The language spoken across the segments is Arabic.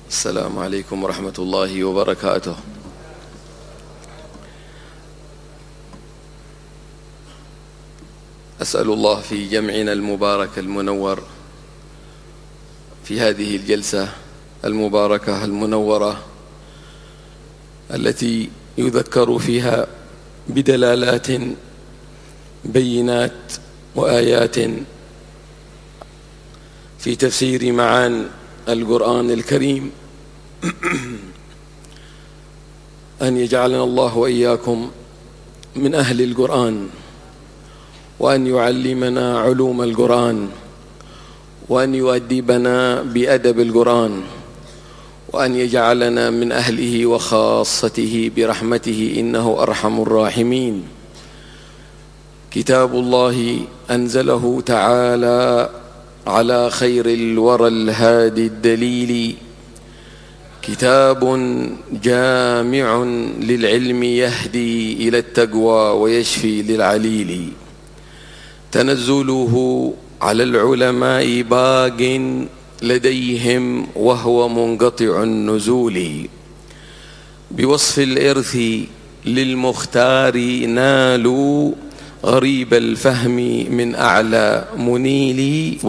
السلام عليكم ورحمة الله وبركاته. أسأل الله في جمعنا المبارك المنور في هذه الجلسة المباركة المنورة التي يذكر فيها بدلالات بينات وآيات في تفسير معاني القرآن الكريم، أن يجعلنا الله وإياكم من أهل القرآن، وأن يعلمنا علوم القرآن، وأن يؤدبنا بأدب القرآن، وأن يجعلنا من أهله وخاصته برحمته إنه أرحم الراحمين. كتاب الله أنزله تعالى على خير الورى الهادي الدليل، كتاب جامع للعلم يهدي إلى التقوى ويشفي للعليل. تنزله على العلماء باق لديهم وهو منقطع النزول، بوصف الإرث للمختار نالوا غريب الفهم من أعلى منيل،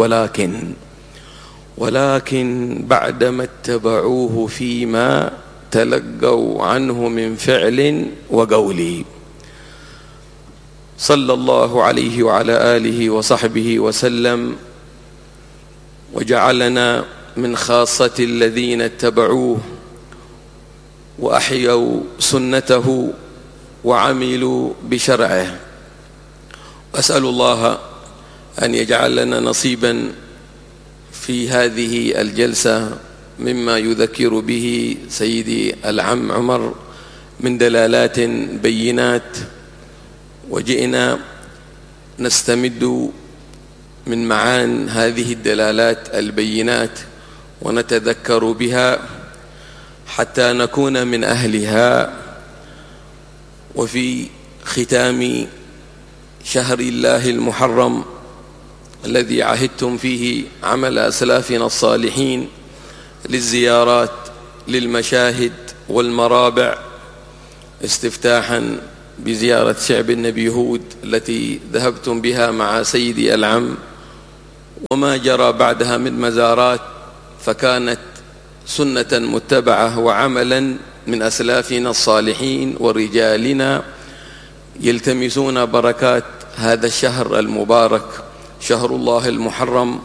ولكن بعدما اتبعوه فيما تلقوا عنه من فعل وقول. صلى الله عليه وعلى آله وصحبه وسلم، وجعلنا من خاصة الذين اتبعوه وأحيوا سنته وعملوا بشرعه. أسأل الله أن يجعل لنا نصيبا في هذه الجلسة مما يذكر به سيدي العم عمر من دلالات بينات، وجئنا نستمد من معان هذه الدلالات البينات ونتذكر بها حتى نكون من أهلها. وفي ختام شهر الله المحرم الذي عهدتم فيه عمل أسلافنا الصالحين للزيارات للمشاهد والمرابع، استفتاحا بزيارة شعب النبي هود التي ذهبتم بها مع سيدي العم، وما جرى بعدها من مزارات، فكانت سنة متبعة وعملا من أسلافنا الصالحين ورجالنا يلتمسون بركات هذا الشهر المبارك شهر الله المحرم،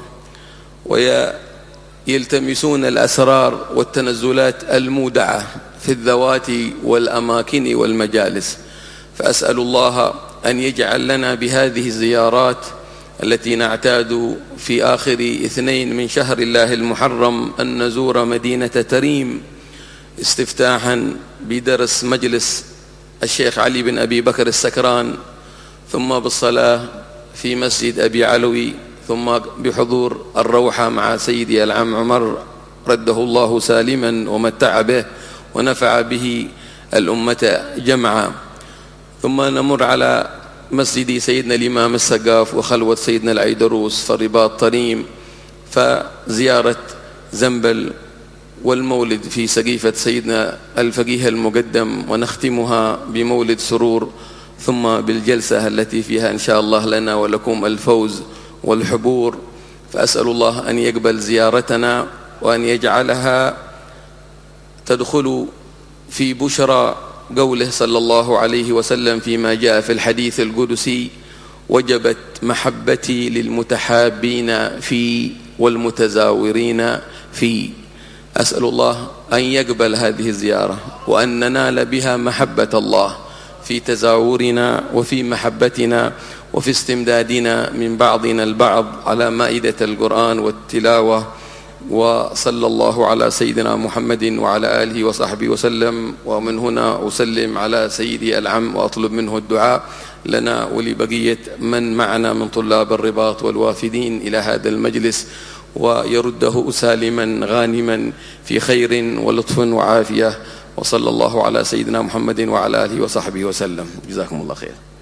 ويلتمسون الأسرار والتنزلات المودعة في الذوات والأماكن والمجالس. فأسأل الله أن يجعل لنا بهذه الزيارات التي نعتاد في آخر 2 من شهر الله المحرم أن نزور مدينة تريم، استفتاحا بدرس مجلس الشيخ علي بن أبي بكر السكران، ثم بالصلاة في مسجد أبي علوي، ثم بحضور الروحة مع سيدي العم عمر رده الله سالما ومتع به ونفع به الأمة جمعا، ثم نمر على مسجد سيدنا الإمام السقاف وخلوة سيدنا العيدروس فالرباط طريم، فزيارة زنبل والمولد في سقيفة سيدنا الفقيه المقدم، ونختمها بمولد سرور، ثم بالجلسة التي فيها إن شاء الله لنا ولكم الفوز والحبور. فأسأل الله أن يقبل زيارتنا وأن يجعلها تدخل في بشرى قوله صلى الله عليه وسلم فيما جاء في الحديث القدسي: وجبت محبتي للمتحابين في والمتزاورين في. أسأل الله أن يقبل هذه الزيارة وأن ننال بها محبة الله في تزاورنا وفي محبتنا وفي استمدادنا من بعضنا البعض على مائدة القرآن والتلاوة. وصلى الله على سيدنا محمد وعلى آله وصحبه وسلم. ومن هنا أسلم على سيدي العم وأطلب منه الدعاء لنا ولبقية من معنا من طلاب الرباط والوافدين إلى هذا المجلس، ويرده سالما غانما في خير ولطف وعافية. وصلى الله على سيدنا محمد وعلى آله وصحبه وسلم. جزاكم الله خير.